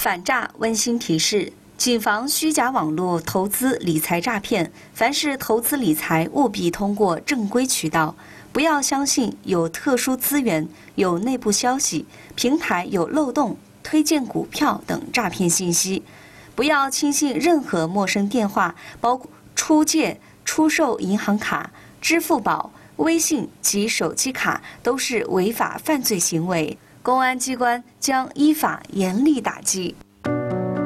反诈温馨提示：谨防虚假网络投资理财诈骗。凡是投资理财，务必通过正规渠道，不要相信有特殊资源、有内部消息、平台有漏洞、推荐股票等诈骗信息。不要轻信任何陌生电话，包括出借、出售银行卡、支付宝、微信及手机卡都是违法犯罪行为。公安机关将依法严厉打击。